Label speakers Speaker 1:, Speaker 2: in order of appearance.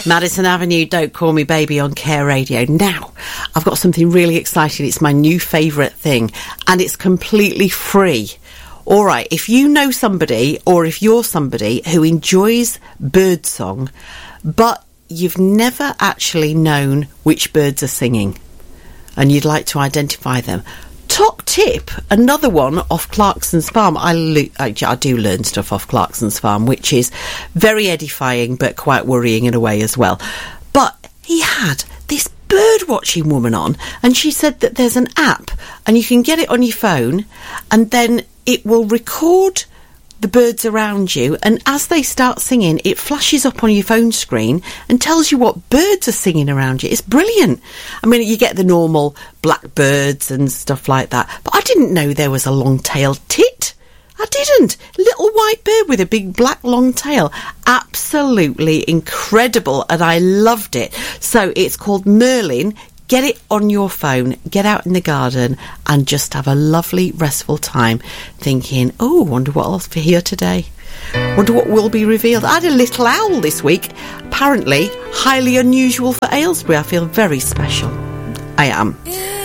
Speaker 1: Madison Avenue, Don't Call Me Baby on Care Radio. Now, I've got something really exciting. It's my new favourite thing, and it's completely free. All right, if you know somebody, or if you're somebody who enjoys birdsong, but you've never actually known which birds are singing, and you'd like to identify them, top tip, another one off Clarkson's Farm. I do learn stuff off Clarkson's Farm, which is very edifying but quite worrying in a way as well. But he had this bird watching woman on, and she said that there's an app and you can get it on your phone, and then it will record the birds around you, and as they start singing, it flashes up on your phone screen and tells you what birds are singing around you. It's brilliant. I mean, you get the normal blackbirds and stuff like that, but I didn't know there was a long-tailed tit. I didn't. Little white bird with a big black long tail. Absolutely incredible, and I loved it. So it's called Merlin. Get it on your phone, get out in the garden and just have a lovely, restful time thinking, oh, wonder what else for here today. Wonder what will be revealed. I had a little owl this week. Apparently, highly unusual for Aylesbury. I feel very special. I am.